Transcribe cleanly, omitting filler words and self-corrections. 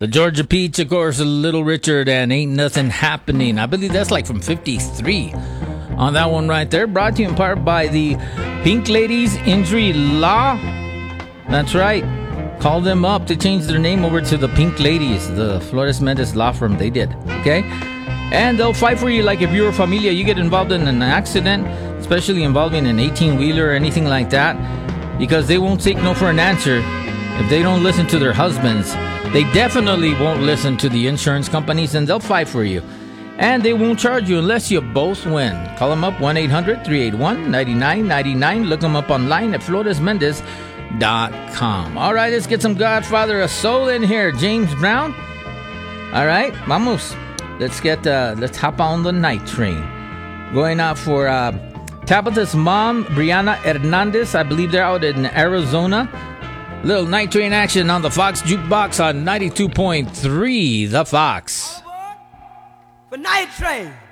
The Georgia Peach, of course, Little Richard, and Ain't Nothing Happening. I believe that's like from 53 on that one right there. Brought to you in part by the Pink Ladies Injury Law. That's right. Call them up to change their name over to the Pink Ladies, the Flores Mendez law firm. They did, okay? And they'll fight for you like if you're a familia, you get involved in an accident, especially involving an 18-wheeler or anything like that, because they won't take no for an answer if they don't listen to their husbands. They definitely won't listen to the insurance companies, and they'll fight for you. And they won't charge you unless you both win. Call them up, 1-800-381-9999. Look them up online at floresmendez.com. All right, let's get some Godfather of Soul in here. James Brown. All right, vamos. Let's hop on the night train. Going out for Tabitha's mom, Brianna Hernandez. I believe they're out in Arizona. Little night train action on the Fox Jukebox on 92.3 The Fox. For Night Train.